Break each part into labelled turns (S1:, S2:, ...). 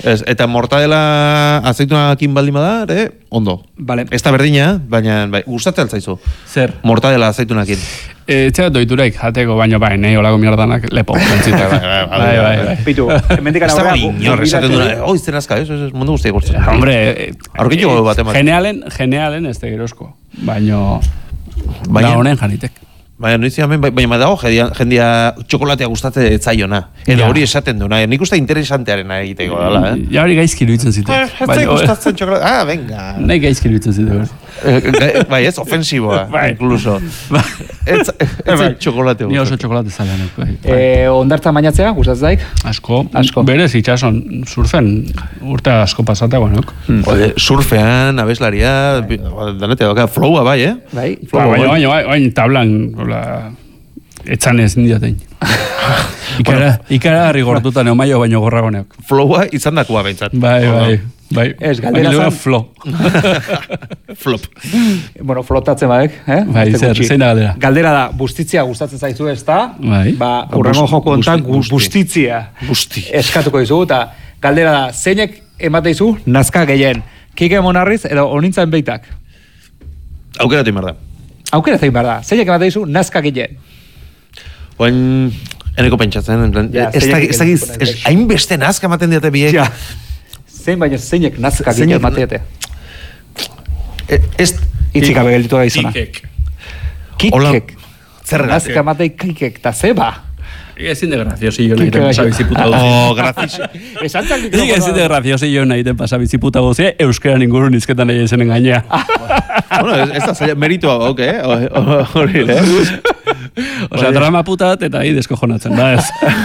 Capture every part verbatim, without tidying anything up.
S1: Ez, eta mortadela azeitunakin baldin bada, ere, ondo.
S2: Vale.
S1: Ez da berdina, baina bai, gustatzen altzaizu.
S2: Zer?
S1: Mortadela azeitunakin.
S3: Etxeat doituraik jateko, baino bai, nahi olako mierdanak lepo. Bai, bai, bai.
S2: Pitu, hemendikan aurrera...
S1: Ez da inor, esaten duna, oi, zen azka, ez, ez, mundu guztiak gurtzen.
S3: Hombre,
S1: aurkitxo bat ematen.
S3: Genealen, genealen ez da gerozko, baino...
S1: Baina
S3: da honen janitek.
S1: Baina noizi hemen, baina dago jendia txokolatea gustatzen etzaiona. Edo hori esaten duna, nik uste interesantearen egiteko dala, eh?
S3: Ja hori gaizki iruditzen zitu.
S1: Ez zai gustatzen txokolatea, ah, venga.
S3: Nahi gaizki iruditzen zitu.
S1: Bai, ez, ofensiboa, incluso. Ez zai txokolatea gustatzen.
S3: Ni oso txokolate zailanek.
S2: Ondartza mainatzea, gustatzen zaik?
S3: Asko, berez itxason, surfen urte asko pasata, guanok.
S1: Surfean, abeslaria, danetea doka, flowa bai, eh?
S2: Bai,
S3: flowa bai. Baina, baina, tablan, etxan ez nindiatein. Ikara rigortuta neomaio baino gorragoneok.
S1: Flowa izan dakoa behintzat.
S3: Bai, bai. Bai,
S2: ez, galdera zan...
S3: Flo.
S1: Flop.
S2: Bueno, flotatzen baek, eh?
S3: Bai, zer, zein da galdera?
S2: Galdera da, bustitzia gustatzen zaizu ez da?
S3: Bai.
S2: Ba, urrengo joko ontan bustitzia.
S1: Busti.
S2: Eskatuko dizu, eta galdera da, zeinek emate dizu, nazka gehien. Kike Monarriz edo onintzen beitak?
S1: Aukeratu imar da.
S2: Aukera zein behar da, zeinek emate dizu, nazka gehien.
S1: Oen, eneko pentsatzen, en plan, ez da, hainbeste nazka ematen diate biek.
S2: Ja. Zein baina zeinek nazka gehien emateate.
S1: Ez...
S2: Itxika begelitu da izona.
S3: Kikek.
S2: Kikek.
S1: Zergatik.
S2: Nazka matei kikek, ta zeba.
S3: Ezin de graciosillo nahi ten pasabiziputa gozi.
S1: Oh, graciosillo.
S2: Esantzak mikrofonoa.
S3: Ezin de graciosillo nahi ten pasabiziputa gozi, euskera ninguru nizketan nahi esen engainea.
S1: Bueno, ez da zaila, meritua ok, eh? Hori, eh?
S3: Osea, drama putat eta hi deskojonatzen, da ez.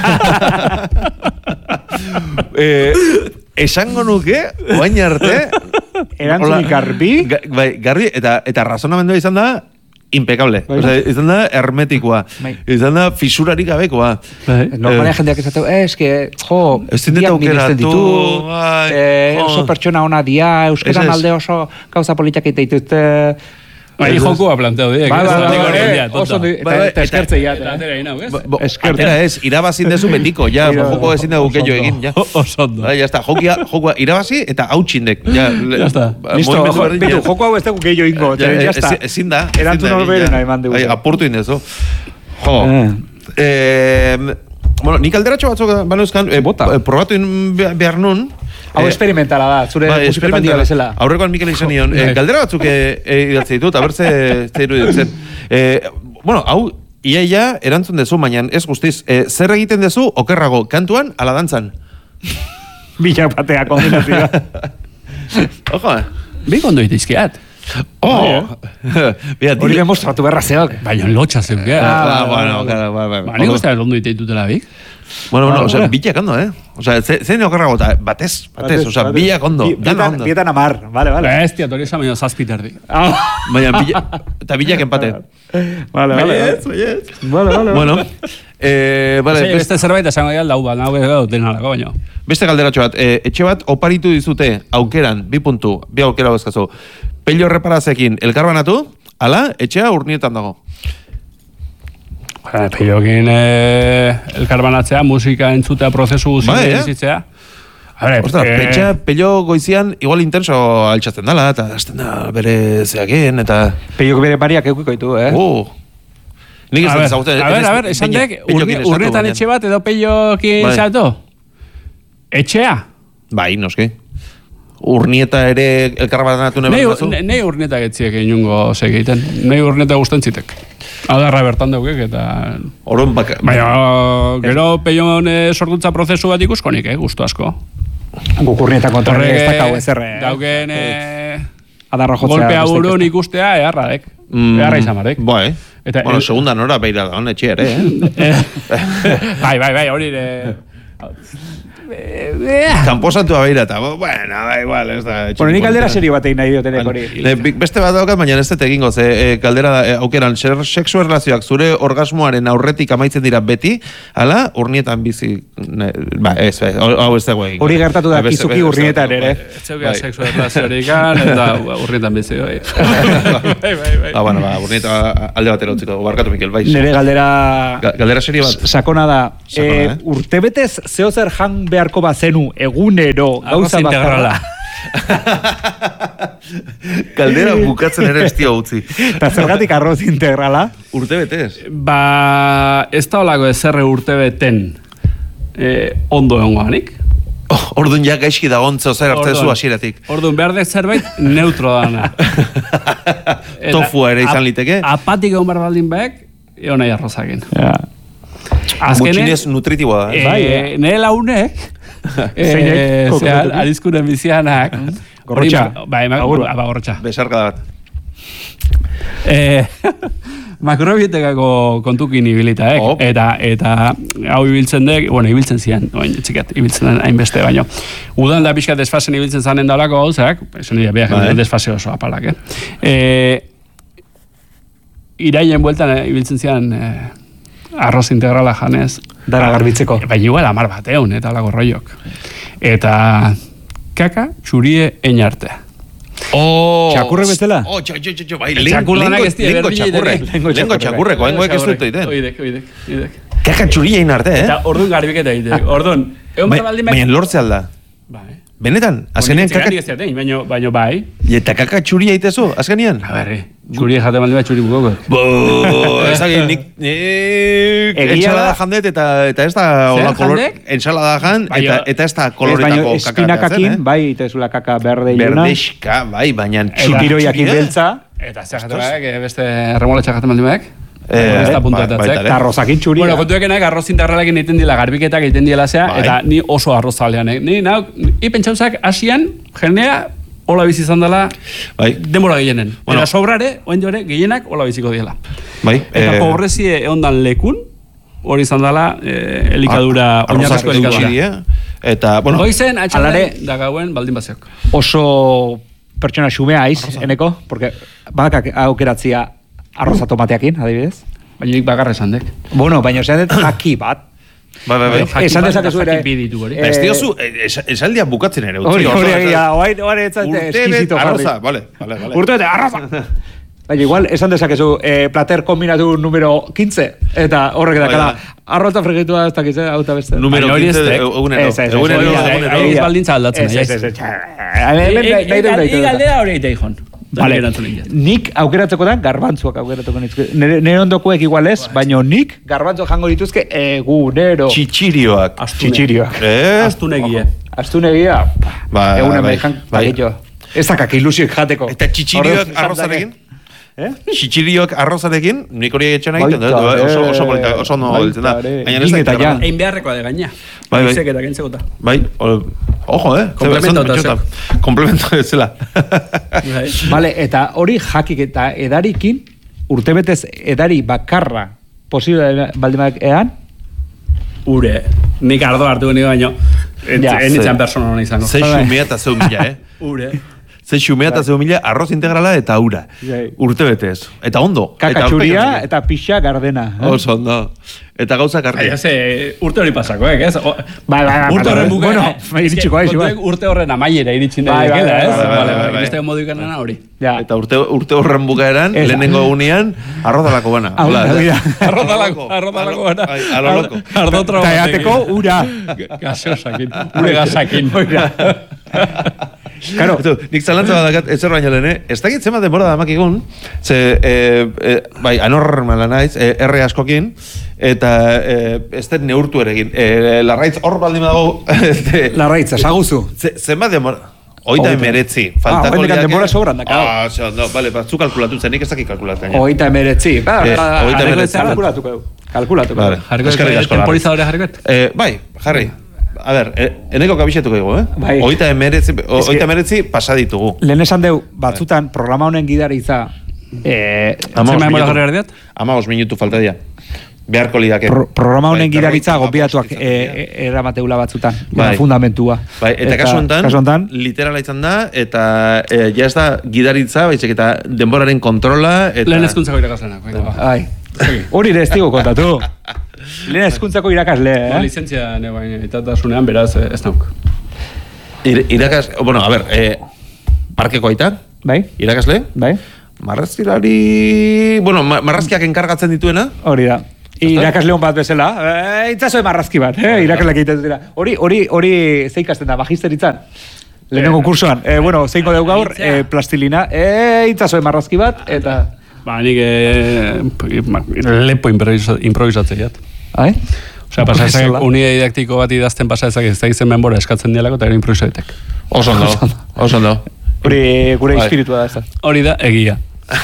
S1: Esango nuke, oain arte...
S2: Erantzunik garbi?
S1: Bai, garbi, eta, eta razonamendua izan da, impecable. O sea, izan da hermetikoa. Izan da fisurarik gabekoa.
S2: Normalia jendeak esateu, eh, eske, jo,
S1: diak minesten ditu,
S2: oso pertsona ona dia, euskeran alde oso gauza politiak eitituzte...
S3: Bai, jokua planteau diek.
S2: Bai, bai, oso eta eskertze ya.
S1: Atera ez, irabazin dezu betiko, ja, joko ezin dugu keio egin, ja.
S3: Oso ondo.
S1: Ya está, jokua irabazi eta hautxindek.
S3: Ya está.
S2: Listo, joko hau ez dugu keio ingo, ya está.
S1: Ezin da.
S2: Erantzun horberena eman dugu.
S1: Apurtu indezu. Jo. Bueno, nik alderatxo batzuk banauzkan, probatu behar nun.
S2: Hau experimentala da, zure musiketan dio bezala.
S1: Aurrekoan Mikel izan nion, galdera batzuk idatzi ditut, haber ze iruditzen. Bueno, hau, iaia erantzun dezu, baina ez guztiz, zer egiten dezu okerrago, kantuan, ala dantzan?
S2: Bila batea kombinazioa.
S1: Ojo, eh?
S3: Bik ondo itizkiat.
S1: Oh!
S2: Hori demostratu berra zeok.
S3: Baina lotxa zeuk,
S1: Ah, bueno, claro, bai, bai.
S3: Ba, nik uste ondo ititutela bik.
S1: Bueno, bueno, o sea, bilak ondo, eh? O sea, zein okerrago, batez, batez, o sea, bilak ondo, gana ondo.
S2: Bietan amar, vale, vale.
S3: Bestia, tori esan baina zazpiterdi.
S1: Baina, eta bilak empate.
S2: Vale, vale. Vale, vale.
S1: Bueno, eh, vale.
S3: Beste zerbait esango dira, lau bat, nago edo denarako, baina.
S1: Beste galderatxo bat, etxe bat oparitu dizute, aukeran, bi puntu, bi aukera bezkazu, pello reparazekin elkarbanatu, ala, etxea urnietan dago.
S3: Pellokin elkarbanatzea, musika entzutea, prozesu guzien bizitzea.
S1: Ostras, petxa, pello goizian igual intenso altxatzen dala, eta azten da bere zeakien, eta...
S2: Pellok bere pariak eukiko ditu, eh?
S1: Uh! Nik ez dut zagutzen...
S3: A ver, a ver, esan dek, urnetan etxe bat edo pellokin salto? Etxea?
S1: Bai, noski. Urnieta ere elkarbanatu neben dazu?
S3: Nei urnieta getziek inungo segiten. Nei urnieta guztan zitek. Adarra bertan daukek eta...
S1: Oron baka...
S3: Baina, gero peion sortuntza prozesu bat ikuskonik, eh, gustu asko.
S2: Guk urnieta kontra ez dakau ezerre.
S3: Dauken...
S2: Adarra jotzea...
S3: Golpea burun ikustea, eharradek. Eharra izamarek.
S1: Bai. Bueno, segunda nora beira da, hon etxe ere, eh?
S3: Bai, bai, bai, hori de...
S1: Kamposatu abeira eta, bueno, da igual, ez da...
S2: Bueno, nik aldera serio bat egin nahi diotenek hori.
S1: Beste bat daukat, baina ez dut egingo, ze kaldera aukeran, sexu erlazioak zure orgasmoaren aurretik amaitzen dira beti, ala, urnietan bizi... Ba, ez, hau ez dago egin.
S2: Hori gertatu da, kizuki urnietan ere.
S3: Ez zeukea sexu erlazioarik eta urnietan bizi, bai.
S2: Bai, bai, bai.
S1: Ah, bueno, ba, urnieta alde batera utziko, barkatu Mikel, bai.
S2: Nere galdera...
S1: Galdera serio bat.
S2: Sakona da. Urtebetez zehozer jan beharko bazenu egunero gauza
S3: integrala.
S1: Kaldera bukatzen ere ez dio utzi.
S2: Eta zergatik arroz integrala?
S1: Urte betez.
S3: Ba, ez da olako ezerre urte beten eh, ondo egongoanik.
S1: Oh, orduan ja gaizki da ontzo zer hartzezu hasieratik.
S3: Orduan behar dek zerbait neutro dana.
S1: Tofua ere izan liteke.
S3: Apatik egon behar baldin behek, egon nahi arrozakin.
S2: Ja.
S1: Mutxinez nutritiboa da.
S3: Eh,
S2: Bai,
S3: eh, nire launek, eh, zehal, alizkuren bizianak,
S2: Gorrotxa.
S3: Bai, aba gorrotxa.
S1: Besarka bat.
S3: Eh, makrobietekako kontukin ibilita, eh?
S1: Oh.
S3: Eta, eta hau ibiltzen dek, bueno, ibiltzen zian, oin, txikat, ibiltzen den hainbeste baino. Udan da pixkat desfasen ibiltzen zanen daulako gauzak, esan dira, biak, bai. Desfase oso apalak, eh? eh iraien bueltan eh, ibiltzen zian eh, arroz integrala janez.
S2: Dara garbitzeko.
S3: Baina igual amar bateun, eta alako roiok. Eta kaka txurie einarte.
S1: Oh,
S2: txakurre bezala?
S1: Oh, txak, txak, txak, bai,
S3: Txakurranak ez dira,
S1: lengo txakurre. Lengo txakurreko, hengoek ez dut egiten.
S3: Oidek, oidek, oidek.
S1: Kaka txuria inarte, eh?
S3: Eta orduan garbiketa egiten. Orduan, egon behar baldin
S1: Baina lortze alda.
S3: Bai.
S1: Benetan, azkenean kaka...
S3: Baina, baina bai.
S1: Eta kaka txuria itezu, azkenean?
S3: A berri, txuria jate baldin bat txuri bukoko.
S1: Bo, ezagin, nik... Ensalada jandet eta eta ez da... Ensalada jan eta ez da koloretako kaka.
S2: Espinakakin, bai, itezula kaka berde iluna.
S1: Berdexka, bai, baina
S2: txipiroiakin beltza.
S3: Eta zer jate baek, beste erremoletxa jate baldin baek.
S1: Ez
S3: da puntatatzek.
S2: Eta arrozakin txuria.
S3: Bueno, kontuekenak arroz integralakin egiten dila, garbiketak egiten dila zea, eta ni oso arroz zalean. Ni, nau, ni pentsauzak asian, jendea, hola bizi izan dela, denbora gehienen. Eta sobrare, oen jore, gehienak hola biziko diela. Eta pobrezi ondan lekun, hori izan dela, elikadura, oinarrezko elikadura.
S1: Eta, bueno,
S3: goizen, atxalare, da gauen, baldin bazeok.
S2: Oso pertsona xumea aiz, eneko, porque bakak aukeratzia arroza tomateakin, adibidez.
S3: Baina nik bakarra esan dek.
S2: Bueno, baina esan dut jaki bat.
S1: Bai, bai, bai.
S2: Esan dezakezu ere.
S1: Ez diozu, esaldia bukatzen ere.
S2: Hori, hori, hori, hori, etzate eskizito.
S1: Arroza, bale, bale, bale.
S2: Urte bete, arroza. Baina igual, esan dezakezu, plater kombinatu numero quince, eta horrek edakala, arroza fregitua ez dakiz, hau eta beste.
S1: Numero quince, egunero. Egunero, egunero.
S3: Ez baldintza aldatzen.
S2: Ez, ez, ez.
S3: Igaldera hori eta ihon.
S2: Vale. Nik aukeratzeko da garbantzuak aukeratuko nizke. Nire ondokuek igual ez, baina nik garbantzuak jango dituzke egunero.
S1: Txitxirioak.
S2: Txitxirioak.
S3: Astunegia.
S2: Astunegia. Egun amerikan paketxo. Ez dakak ilusioik jateko.
S1: Eta txitxirioak arrozarekin? Txitxirioak arrozarekin, nik hori etxan egiten, oso polita, oso no biltzen da. Baina ez da,
S3: egin beharrekoa de gaina.
S1: Bai, bai.
S3: Eta gentzekota.
S1: Bai, ojo, eh?
S3: Komplemento eta zek.
S1: Komplemento ez zela.
S2: Vale, eta hori jakik eta edarikin, urtebetez edari bakarra posible baldimak ean?
S3: Ure, nik ardo hartu geni baino, enitzen persona hona izango.
S1: Ze xumea eta zeu mila, eh?
S3: Ure.
S1: Ze xumea eta zeu mila, arroz integrala eta ura. Urte betez. Eta ondo.
S2: Kaka txuria eta pixa gardena.
S1: Oso ondo. Eta gauza karri.
S3: Baina ze, urte hori pasako, eh?
S2: Bai, bai, bai.
S3: Urte horren bukaera.
S2: Bueno, iritsiko aiz, igual.
S3: Urte horren amaiera iritsin da ikela, ez? Bale, bale, beste modu ikanana hori.
S1: Eta urte horren bukaeran, lehenengo egunean, arrozalako bana.
S3: Arrozalako, arrozalako bana.
S1: Aloloko.
S3: Ardotra
S2: bana. Eta jateko, ura.
S3: Gaseosakin, ure gasakin.
S2: Claro.
S1: Nik zalantza badakat, ez zer baina lehen, ez dakit zema denbora da makigun, ze, bai, anormala naiz, erre askokin, eta ez den neurtu eregin. Larraitz hor baldin dago...
S2: Larraitz, esaguzu.
S1: Zema denbora... Oita emeretzi.
S2: Ah, oita denbora sobran da, claro.
S1: Ah, zo, no, bale, batzu kalkulatu zen, nik ez dakit kalkulatu.
S2: Oita emeretzi.
S1: Oita emeretzi.
S2: Kalkulatuko. Kalkulatuko.
S1: Vale, eskerrik asko.
S3: Temporizadore jarrikoet?
S1: Bai, jarri. A ber, eneko kabixetuko ego, eh?
S2: Bai.
S1: Oita emeretzi, oita emeretzi pasaditugu.
S2: Lehen esan deu, batzutan programa honen gidaritza...
S1: Amabos minutu falta dia. Beharko lidake.
S2: Programa honen gidaritza gopiatuak eramateula batzutan.
S1: Bai.
S2: Fundamentua.
S1: Bai, eta kasu hontan, literala izan da, eta ja ez da gidaritza, baizik eta denboraren kontrola, eta...
S3: Lehen ezkuntzako irakaslenak.
S2: Bai. Hori ere ez digo kontatu. Lehen ezkuntzako irakasle, eh?
S3: Lizentzia, ne baina, eta dasunean, beraz, ez nauk.
S1: Irakas, bueno, a ber, parkeko aita?
S2: Bai.
S1: Irakasle?
S2: Bai.
S1: Marrazkilari... Bueno, marrazkiak enkargatzen dituena?
S2: Hori da. Irakasleon bat bezala, eh, itzazoe marrazki bat, eh, irakasleak egiten dira. Hori, hori, hori zeikasten da, magisteritzan. Lehenengo kursoan, eh, bueno, zeiko deu gaur, eh, plastilina, eh, itzazoe marrazki bat, eta...
S3: Ba, nik eh, lepo improvisatzea jat.
S2: Ai?
S3: Osea, pasa ezak, unide didaktiko bat idazten pasa ezak ez da izen menbora eskatzen dialako eta gero improvisaitek.
S1: Oso ondo, oso ondo.
S2: Hori gure espiritua da ez da.
S3: Hori da, egia.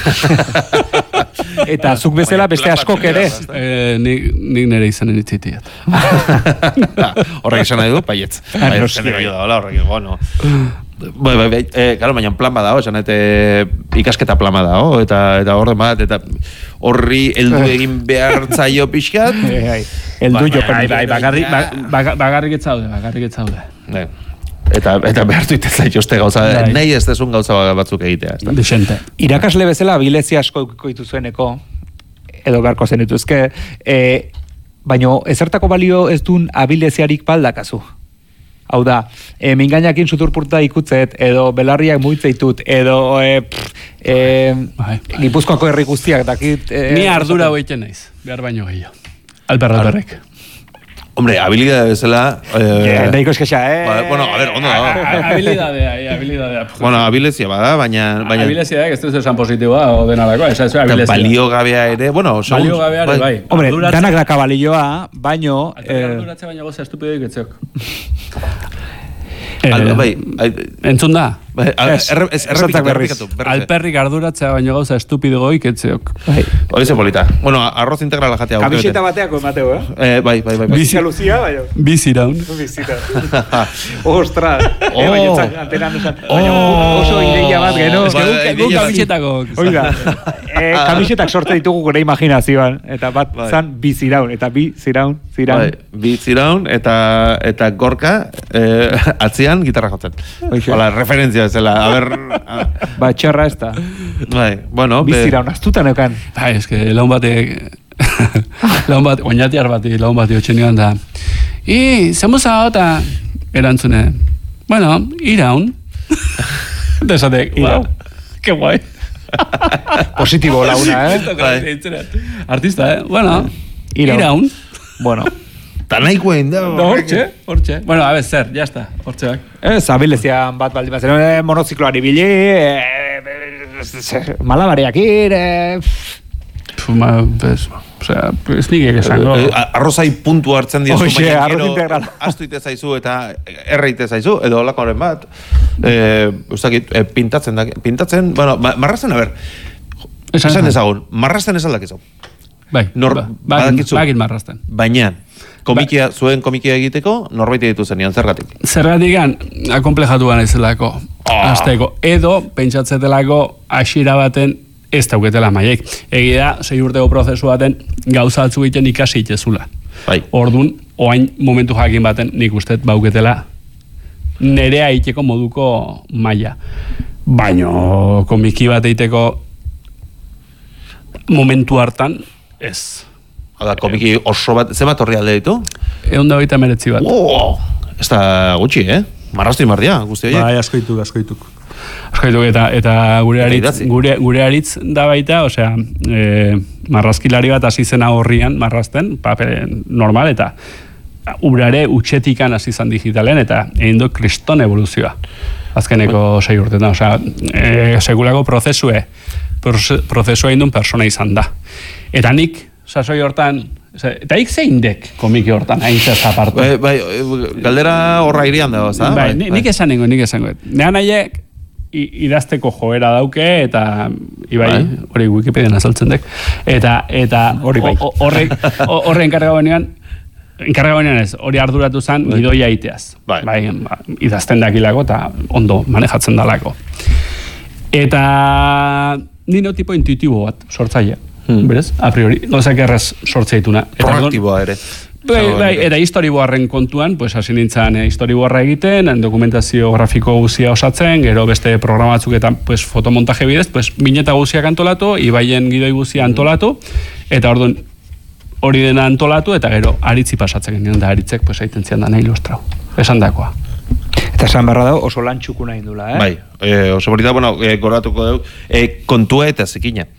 S2: Eta zuk bezala beste askok ere.
S3: Eh, nik, nik nire izanen itzitiat.
S1: Horrek esan nahi du, baietz. Baietz, horrek, bueno. Bai, bai, bai, eh, claro, baina plan bada, esan, eta ikasketa plan bada, eta eta orden bat, eta horri heldu egin behar zaio pixkat.
S2: Heldu jo,
S3: bai, bai, bagarrik bagarrik etzaude, bagarrik etzaude.
S1: Eta eta behartu ite zaituzte gauza, nahi ez dezun gauza batzuk egitea.
S3: Desente.
S2: Irakasle bezala abilezia asko eukiko dituzueneko, edo beharko zen dituzke, eh, baina ezertako balio ez duen abileziarik baldakazu. Hau da, e, mingainakin suturpurta ikutzet, edo belarriak muitzeitut, edo e, pff, e, Gipuzkoako herri guztiak dakit... E,
S3: Ni ardura hoiten naiz, behar baino gehiago. Alper Alperrek.
S1: Hombre, habilidade bezala...
S2: Eh, Nahiko eskexa, eh?
S1: Ba, bueno, a ver, ondo da.
S3: Habilidadea, habilidadea.
S1: Bueno, habilizia bada, baina... baina
S3: habilizia, ez duz esan positiboa, o denalako, ez ez habilizia.
S1: Balio gabea ere, bueno...
S3: Balio gabea ere, bai.
S2: Hombre, danak daka balioa, baino...
S3: Arduratze baina goza estupidoik etzeok.
S1: Bai,
S3: entzun da?
S1: Errepikatu.
S3: Alperrik arduratzea baino gauza estupido goik etzeok.
S1: Hori ze polita. Bueno, arroz integrala jatea.
S2: Kamiseta bateako emateo, eh?
S1: Bai, bai, bai.
S2: Bizia Luzia, bai.
S3: Biziraun.
S2: Biziraun. Ostra. Oso ideia bat, gero.
S3: Gu kamisetako.
S2: Oiga, kamisetak sorte ditugu gure imaginazioan. Eta bat zan biziraun. Eta biziraun, ziraun.
S1: Biziraun, eta gorka atzian gitarra jotzen. Hola, referentzia zela, a ver...
S2: Ba, txarra ez da.
S1: Bai, bueno...
S2: Bizira, unaztuta neukan.
S3: Bai, ez que laun batek... laun bat, oinatiar bati, laun bati otxen nion da. I, zemos ahota... Erantzune. Bueno, iraun. Desatek, iraun. Que guai.
S2: Positibo launa, eh?
S3: Artista, eh? Bueno, iraun.
S2: Bueno...
S1: Ta nahiko egin da.
S3: Hortxe, hortxe. Bueno, a ver, zer, ya está, hortxeak.
S2: Ez, abilezian bat baldin bat zen, eh, monozikloari bili, eh, malabareak ir, eh...
S3: Fuma, pues, o sea, ez nik egesango.
S1: Arrozai puntu hartzen dira.
S2: Oixe, arroz integral.
S1: Astu ite zaizu eta erreite zaizu, edo olako horren bat. Uztakit, pintatzen da, pintatzen, bueno, marrazen, a ber, esan ezagun, marrazen ez aldakizu.
S3: Bai, bagit marrazten.
S1: Baina, komikia, zuen komikia egiteko, norbait ditu zenian, zergatik?
S3: Zergatik gan, akomplejatu gana izelako, azteko, edo, pentsatzetelako, asira baten, ez dauketela maiek. Egia, sei urteko prozesu baten, gauza batzu egiten ikasi itezula.
S1: Bai.
S3: Orduan, oain momentu jakin baten, nik usteet bauketela, nerea iteko moduko maila. Baino, komiki bat eiteko momentu hartan, ez.
S1: Hala, komiki oso bat, zemat horri alde ditu?
S3: Egun da baita meretzi bat.
S1: Oh, ez da gutxi, eh? Marraztu imardia, guzti horiek.
S4: Bai, askoituk, askoituk.
S3: Askoituk, eta, eta gure, aritz, gure, gure aritz da baita, osea, e, marrazkilari bat hasi zena horrian marrazten, paper normal, eta urare utxetikan hasi zan digitalen, eta egin du kriston evoluzioa. Azkeneko sei urtetan, osea, e, sekulako prozesue, prozesua egin duen persona izan da. Eta nik, sasoi hortan, eta ik zein dek komiki hortan, hain zazaparte.
S1: Bai, bai, galdera horra irian dago, za?
S3: Bai, nik esan nengo, nik esan nengo. Nean haiek, idazteko joera dauke, eta ibai, hori Wikipedian azaltzen dek, eta, eta horrek, horre enkarga benean, enkarga benean ez, hori arduratu zen, gidoia iteaz. Bai, idazten dakilako, eta ondo manejatzen dalako. Eta nino tipo intuitibo bat, sortzaile. Hmm. Berez, a priori, gauzak erraz sortzeituna.
S1: Proaktiboa ere.
S3: Bai, bai, eta historiboarren kontuan, pues, hasi nintzen eh, historiboarra egiten, dokumentazio grafiko guzia osatzen, gero beste programatzuk eta pues, fotomontaje bidez, pues, bineta guziak antolatu, ibaien gidoi guzia antolatu, eta orduan hori dena antolatu, eta gero aritzi pasatzen genien, da aritzek, pues, aiten zian da nahi ilustrau. Esan dakoa.
S2: Eta esan barra dago oso lan txukuna indula, eh?
S1: Bai, e, oso bonita, bueno, e, goratuko dugu, e, kontua eta zikina.
S3: Bai,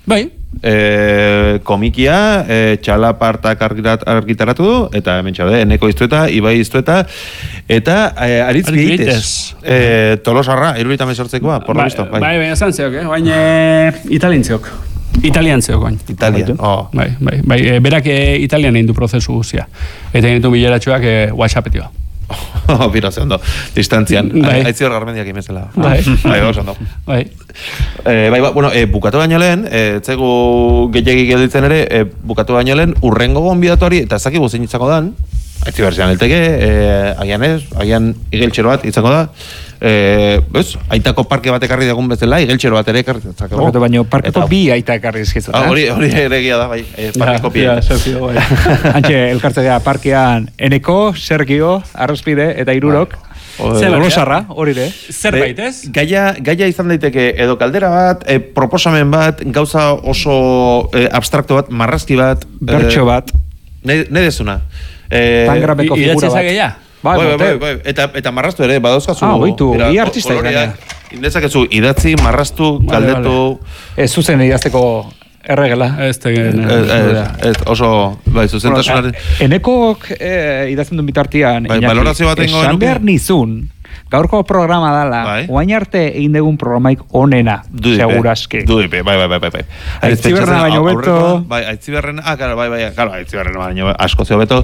S1: e, komikia, e, txalapartak argitaratu du, eta hemen txaude, Eneko Iztueta, Ibai Iztueta, eta e, Aritz Bieites. E, Tolosarra, irurita mesortzekoa, por lo visto.
S3: Bai, bai, baina zan zeok, eh? Baina italientzeok. Italian zeok, baina.
S1: Italian, oh.
S3: Bai, bai, bai, e, berak e, italian egin du prozesu guzia. Eta egin du bileratxoak e, WhatsAppetioa.
S1: Oh, bira, ze ondo, distantzian.
S3: Bai.
S1: Aitzi hor garmendiak imezela.
S3: Bai.
S1: Bai, oso ondo.
S3: Bai.
S1: E, bai, ba, bueno, e, bukatu baino lehen, e, etzegu gehiagik gelditzen ere, e, bukatu baino lehen, urrengo gonbidatuari, eta ezakigu zein izango dan, aitzi berzean elteke, e, agian ez, agian igeltxero bat izango da, e, bez, aitako parke bat ekarri dagun bezala, igeltxero bat ere ekarri zatzakego.
S2: Horretu baino, parkeko bi aita ekarri izkizu.
S1: Ah, hori, hori ere egia da, bai, e, parkeko bi.
S3: Ja, ja, bai.
S2: Antxe, elkartze gara parkean Eneko, Sergio, Arrozpide eta Irurok. Tolosarra, hori de.
S3: Zerbait, ez?
S1: Gaia, gaia izan daiteke edo kaldera bat, e, proposamen bat, gauza oso e, abstrakto bat, marrazki bat.
S2: Bertxo bat.
S1: Ne, ne dezuna. E,
S2: Tangrameko figura bat.
S3: Idatxezak
S2: Bai,
S1: bai, bai, bai, eta, eta marraztu ere, badauzkazu.
S2: Ah, boitu, bi artista
S1: ikana. Indezakezu, idatzi, marraztu,
S3: vale,
S1: galdetu.
S2: Ez zuzen idazteko erregela.
S3: Ez tegen.
S1: Ez, oso, bai, zuzentasunaren.
S2: Enekok eh, idazten duen bitartian,
S1: Bai, balorazio bat egingo
S2: esan
S1: genuke?
S2: behar nizun, gaurko programa dala,
S1: Bai.
S2: oain arte egin dugun programaik onena,
S1: Dudipe,
S2: segurazki.
S1: Dudipe, bai, bai, bai, bai.
S2: Aitziberrena baino beto.
S1: Bai, aitziberrena, ah, claro, bai, bai, claro, aitziberrena baino asko zeo beto.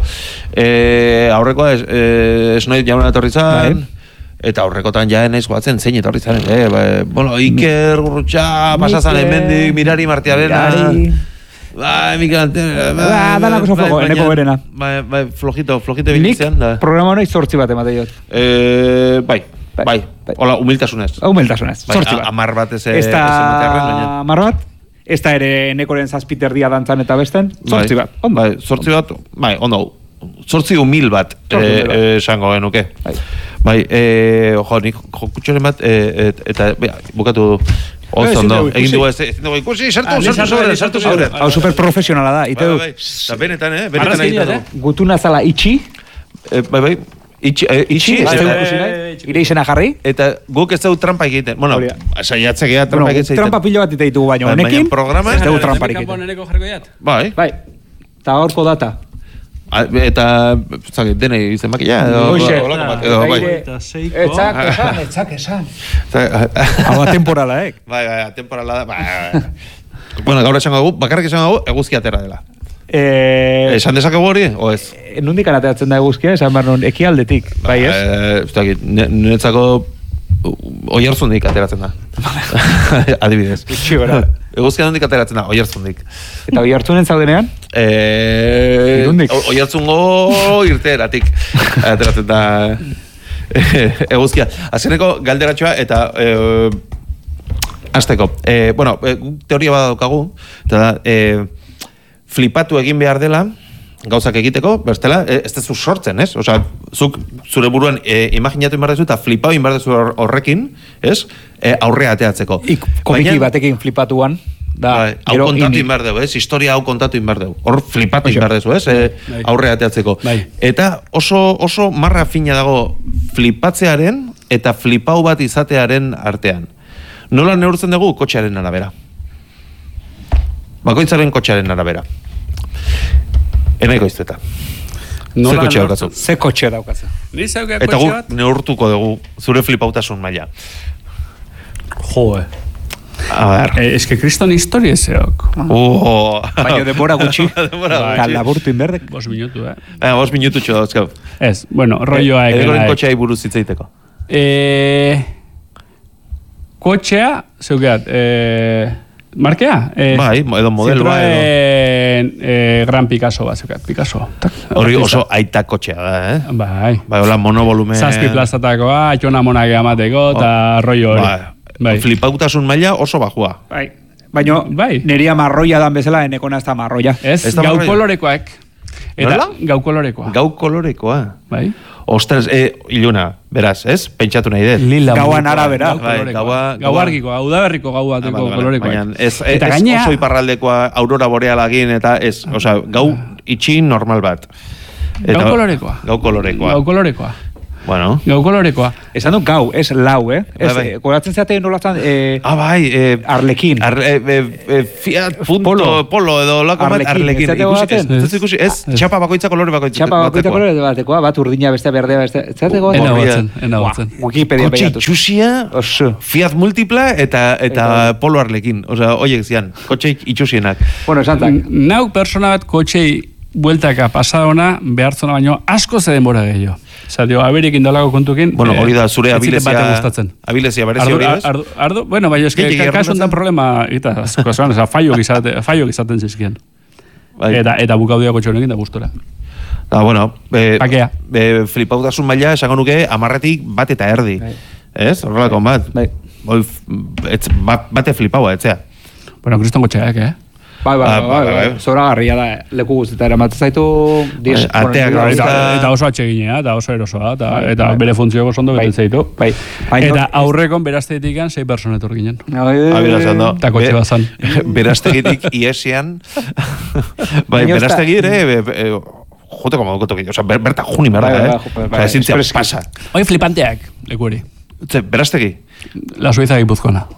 S1: Eh, aurrekoa es, eh, Esnoit jauna etorri zan, eta aurrekotan ja enaiz goatzen zein etorri zan, eh, bai, bueno, Iker Gurrutxa, pasazan hemendik, Mirari Martiarena.
S2: Mirari.
S1: Bai, Mikel Antena.
S2: Ba, danak oso flojo, Eneko berena.
S1: Bai, bai, flojito, flojito
S2: Nik
S1: bilitzean. Da.
S2: programa hori zortzi bat emate jot.
S1: Eh, bai,
S2: Bai,
S1: bai,
S2: bai.
S1: hola, humiltasunez.
S2: Humiltasunez,
S1: Bai,
S2: zortzi
S1: a-
S2: bat.
S1: amar bat ez
S2: Ez
S1: ez
S2: da
S1: ematearren, baina.
S2: amar bat, ez da ere Enekoren zazpiter dia dantzan eta besten, zortzi
S1: Bai,
S2: bat. Ondo.
S1: Bai, zortzi bat, bai, ondo. Zortzi humil bat,
S2: Zortzi
S1: eh,
S2: humil bat.
S1: eh, esango genuke.
S2: Bai.
S1: Bai, eh, ojo, nik jokutxoren bat, eh, et, eta, bea, bukatu oso
S3: ezin
S1: ondo.
S3: dugu ikusi.
S1: Egin dugu ez, ezin dugu ikusi, sartu,
S3: Ah, ni
S1: sartu
S3: sartu
S1: sobre,
S3: behar,
S1: sartu
S3: sartu
S1: sobre.
S3: behar.
S2: Hau super profesionala da, ite
S1: Bai,
S2: du.
S1: bai, eta benetan, eh, benetan
S3: Arrazkiria,
S1: egiten
S3: eh?
S1: du.
S2: Gutuna zala itxi,
S1: Eh, Bai, bai, itxi, eh, itxi,
S2: ez
S1: eta-
S2: dugu ikusi nahi, ire izena jarri.
S1: eta guk ez dugu trampa egiten. Bueno,
S2: Hori da.
S1: saiatzek ea
S2: Bueno,
S1: trampa egiten.
S2: trampa pilo bat ite ditugu baino,
S1: Bai,
S2: honekin,
S1: baina programa-
S2: ez dugu tramparik
S3: Kanpoan
S2: egiten.
S3: Eneko jarriko jat?
S1: Bai,
S2: Bai, eta gaurko data.
S1: A- eta, zake, denei izen makia, edo,
S2: Hoxe.
S1: holako bat, edo, bai.
S2: Aire-
S3: Eta seiko.
S2: Etzak esan, etzak esan.
S1: Zake,
S2: Hau atemporala, eh?
S1: Bai, bai, temporala da. Bai, bai. Bueno, gaur esango dugu, bakarrik esango dugu, eguzki atera dela.
S2: Eh,
S1: Esan dezakegu hori, o ez?
S2: nondik anateratzen da eguzkia, esan behar non, ekialdetik, bai ez?
S1: Eh, ez dakit, ne- niretzako oiarzundik ateratzen da. Adibidez.
S2: Gutxi gora.
S1: Eguzkia nondik ateratzen da, oiarzundik.
S2: Eta hoi hartzunen zaudenean?
S1: Eh,
S2: Irundik.
S1: o- Oiartzungo irteeratik ateratzen da eh, eguzkia. Azkeneko galderatxoa eta eh, azteko. Eh, bueno, eh, guk teoria bat daukagu, eta da, eh, flipatu egin behar dela, gauzak egiteko, bestela, eh, ez dezu sortzen, ez? Osea, zuk zure buruan eh, imaginatu inbar dezu eta flipau inbar dezu hor- horrekin, ez? Eh, aurrea ateatzeko.
S2: Ik, komiki
S1: Baina-
S2: batekin flipatuan, da,
S1: Bai, hau
S2: gero
S1: kontatu
S2: ini-
S1: inbar dugu, ez? Historia hau kontatu inbar dugu. Hor flipatu
S2: Oixo.
S1: inbar duzu, ez? E,
S3: Bai.
S1: aurre ateatzeko.
S3: Bai.
S1: Eta oso, oso marra fina dago flipatzearen eta flipau bat izatearen artean. Nola neurtzen dugu? Kotxearen arabera. Bakoitzaren kotxearen arabera. Enaiko iztueta.
S3: Nola
S1: Ze kotxe
S3: neurtu?
S1: daukazu.
S2: Ze kotxe daukazu.
S3: Ni zeuke
S1: Eta
S3: kotxe
S1: guk
S3: bat?
S1: neurtuko dugu zure flipautasun maila.
S3: Jo, eh.
S1: A ber.
S3: Eh, es que kriston historia zeok.
S1: Uh,
S2: Baina denbora gutxi.
S1: denbora
S3: Bai.
S2: Eta
S1: gutxi.
S2: laburtu inberdek.
S3: Bos minutu, eh.
S1: Eh, Bos minututxo dauzkau.
S3: Ez, bueno, rolloa
S1: Edoren
S3: egin.
S1: kotxeai buruz hitzaiteko.
S3: Eh, kotxea, zeukeat, eh, markea? Eh,
S1: Bai, edo modeloa edo.
S3: Citroen eh, Gran Picasso bat, zeukeat, Picasso. Tak,
S1: Hori
S3: artista.
S1: oso aita kotxea da, eh?
S3: Bai.
S1: Bai, hola monovolumen.
S3: Zazpi plazatakoa, atxona monak emateko, eta rollo hori.
S1: Bai.
S3: Bai.
S1: Flipautasun maila oso bajua.
S2: Bai. Baina,
S3: Bai.
S2: neria marroia dan bezala, enekona ez da marroia.
S3: Ez,
S1: Ez da
S3: gau
S1: marroia?
S3: kolorekoak. Eta
S1: Nola?
S3: gau kolorekoa.
S1: Gau kolorekoa.
S3: Bai.
S1: Ostras, eh, iluna, beraz, ez? Pentsatu nahi dut.
S3: Lila
S2: Gauan
S3: modukoa,
S2: arabera.
S3: gau
S1: Bai,
S3: kolorekoa.
S1: gaua-
S3: Gau
S1: gaua-
S3: argikoa, udaberriko gau
S1: Ah,
S3: bateko
S1: vale, vale.
S3: kolorekoa.
S1: Baina ez, ez,
S3: Eta
S1: ez
S3: gainea-
S1: oso iparraldekoa aurora borealagin eta ez, osea, gau itxi normal bat.
S3: Gau kolorekoa.
S1: Gau kolorekoa.
S3: Gau kolorekoa.
S1: Bueno.
S3: Gau kolorekoa.
S2: Esan du gau, ez lau, eh? Ez, goratzen zeate nolazan... Eh,
S1: ah, bai. Eh,
S2: Arlekin.
S1: Ar, eh, eh, Fiat punto polo, polo edo lako bat Arlekin. Ez ikusi, ez, txapa bakoitza kolore bakoitza.
S2: Txapa bakoitza kolore batekoa, bat urdina beste berdea beste. Zate goa?
S3: Ena batzen, ena batzen.
S2: Wikipedia
S1: peiatu. Kotxe itxusia, Fiat Multipla eta eta polo Arlekin. Osa, oiek zian, kotxe itxusienak.
S2: Bueno, esantzak.
S3: Nau persona bat kotxei bueltaka pasadona behartzona baino asko ze denbora gehiago. Osa, dio, aberik indalako kontukin...
S1: Bueno, hori da, zure abilezia... Abilezia, berezi hori ez?
S3: Ardu, ardu, bueno, bai, eski, kaso enten problema, eta, oza, fallo gizaten, fallo gizaten zizkien. Eta, eta bukaudia kotxonekin da gustora.
S1: Da, bueno, e,
S3: Pakea.
S1: E, flipautasun maila, esango nuke, amarretik bat eta erdi. Ez? Horrelako bat. Bate flipaua, etzea.
S3: Bueno, kriston kotxeak, eh?
S2: Bai, bai, bai, bai, zora garria da, leku guztietan eramatzen zaitu...
S1: Ateak
S3: eta oso atxeginea, eta oso erosoa, eta bere funtzio ondo beten zaitu. Eta aurrekon beraztegitik sei personetor ginen.
S1: Abira zan do.
S3: Eta kotxe bazan.
S1: Beraztegitik iesian... Bai, beraztegi ere... Joteko modukotok, oza, berta juni merda, eh? Ezintzia pasa.
S3: Hoi flipanteak, leku hori.
S1: Beraztegi?
S3: La Suiza gipuzkoana.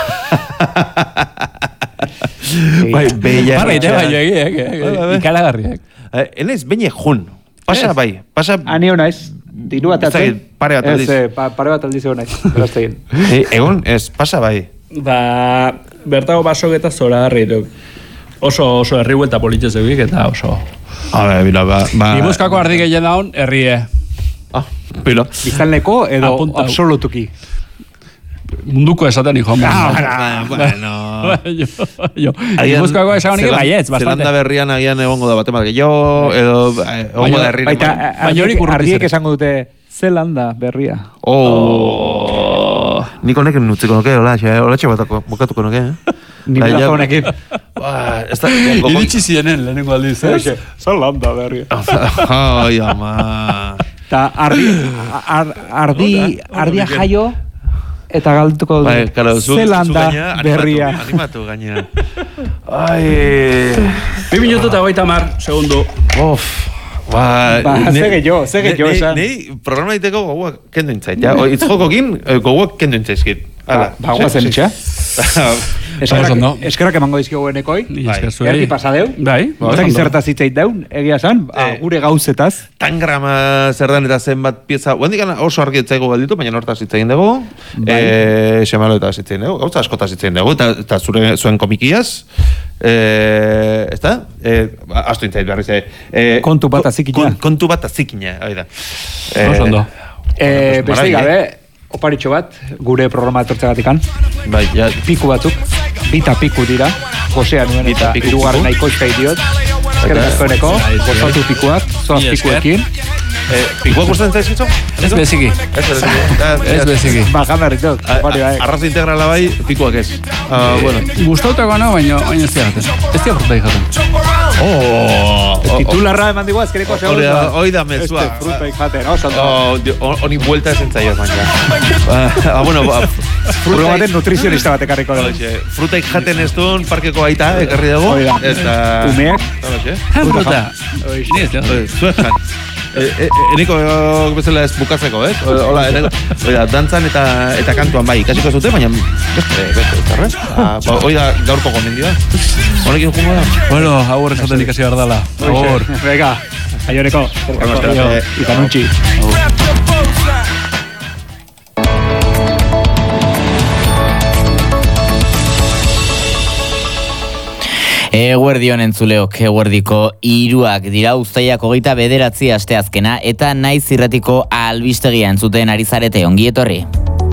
S1: Bai, bella.
S3: Bai, bai, bai, ikalagarriak.
S1: Enez, beine jun. Pasa, bai. Pasa...
S2: Ani honaiz, diru bat atzen.
S1: Pare bat aldiz.
S2: Ez, pare bat aldiz honaiz, beraztegin.
S1: Egon, ez, pasa, bai.
S3: Ba, bertago basok eta zora harrituk. Oso, oso herri huelta politxez egik eta oso...
S1: A ber, bila, ba...
S3: Ibuzkako ardi gehien daun, herrie.
S1: Ah, bila.
S2: Biztanleko edo absolutuki.
S3: Munduko esaten hijo.
S1: Ah, bueno.
S3: Ibuzkoako esan honik baietz, bastante.
S1: Zelanda berrian agian egongo da batemat gehiago, edo egongo da herri.
S2: Baina ardiek esango dute Zelanda berria.
S1: Oh. Nik honek nutziko noke, hola, txe bat bukatuko noke, eh?
S2: Ni bela honekin.
S3: Iritsi zienen lehenengo aldiz, eh?
S2: Zelanda berria.
S1: Ai, ama.
S2: Ta ardia jaio, eta galduko du.
S1: Bai, claro,
S2: Zelanda berria.
S1: Animatu gaina. Ai.
S3: Bi minutu eta hogeita hamar segundo.
S1: Of. Ba,
S2: ba zege jo, zege jo esan.
S1: Nei, programa diteko goguak kendu intzait, ja? Itzjokokin goguak kendu intzaizkit.
S2: Ba, guazen itxa. Eskerrak emango dizkio guenekoi. Erdi pasadeu.
S3: Bai.
S2: Eta gizertaz hitzeit daun, egia zan, gure gauzetaz.
S1: Tangrama zer den eta zenbat pieza. Guendikan oso argi etzaigo galditu, baina hortaz hitzein dugu. Xemalo eta hitzein dugu. Gauza askotaz hitzein dugu. Eta zuen komikiaz. Ez da? Astu intzait berriz.
S2: Kontu bat azikina.
S1: Kontu bat azikina.
S3: Oso ondo.
S2: Beste gabe, oparitxo bat, gure programa etortzegatikan.
S1: Bai, ja.
S2: Piku batzuk, bita piku dira, Josea nuen eta irugarren nahiko izkai diot. Eskerrik askoeneko, gozatu pikuak, zoaz pikuekin.
S1: Pikuak gustatzen zaizkitzu?
S3: Ez beziki. Ez beziki.
S2: Ba, gandarritot.
S1: Arrazo integrala bai, pikuak ez.
S3: Gustautako no, baina ez diagaten. Ez diagaten fruta ikaten.
S1: Oh!
S2: Titularra eman digua, ezkereko segunda.
S1: Hoi da mezua.
S2: Este fruta ikaten,
S1: honi buelta ezen zaioz, baina. Ah, bueno,
S2: fruta baten nutrizionista bat ekarriko dugu.
S1: Fruta ikaten ez duen parkeko aita, ekarri dugu.
S2: Umeak.
S3: Fruta.
S1: Zuekan. Eniko bezala ez bukatzeko, ez? Hola, oida, dantzan eta eta kantuan bai, ikasiko zute, baina beste, beste, zarrez? Oida, gaurko gomendioa. Honekin jungo da?
S3: Bueno, agur esaten ikasi behar dala. Agur.
S2: Venga, aioreko. Ikanuntxi.
S4: Eguerdion entzuleok, eguerdiko hiruak dira uztaiak hogeita bederatzi asteazkena eta naiz irratiko albistegia entzuten ari zarete, ongi etorri.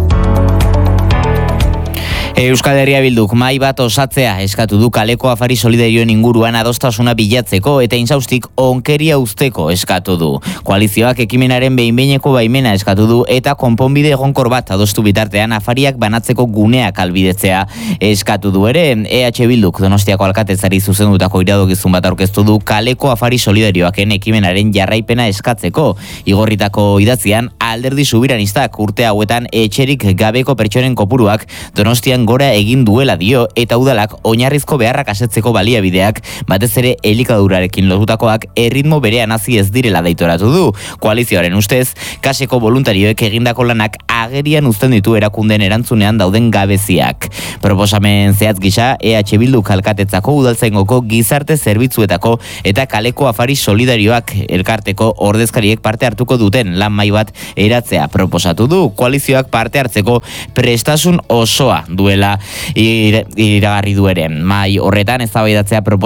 S4: Euskal Herria Bilduk mai bat osatzea eskatu du kaleko afari solidarioen inguruan adostasuna bilatzeko eta insaustik onkeria usteko eskatu du. Koalizioak ekimenaren behin-behineko baimena eskatu du eta konponbide egonkor bat adostu bitartean afariak banatzeko guneak albidetzea eskatu du ere. E H Bilduk Donostiako alkatetzari zuzendutako iradokizun bat aurkeztu du kaleko afari solidarioaken ekimenaren jarraipena eskatzeko. Igorritako idatzian alderdi subiranistak urte hauetan etxerik gabeko pertsonen kopuruak Donostian urtean gora egin duela dio eta udalak oinarrizko beharrak asetzeko baliabideak, batez ere elikadurarekin lotutakoak erritmo berean hasi ez direla deitoratu du. Koalizioaren ustez, kaseko voluntarioek egindako lanak agerian uzten ditu erakundeen erantzunean dauden gabeziak. Proposamen zehatz gisa, E H Bildu alkatetzako udaltzaingoko gizarte zerbitzuetako eta kaleko afari solidarioak elkarteko ordezkariek parte hartuko duten lan mahai bat eratzea proposatu du. Koalizioak parte hartzeko prestasun osoa duela iragarri du ere. Mahai horretan eztabaidatzea proposatzen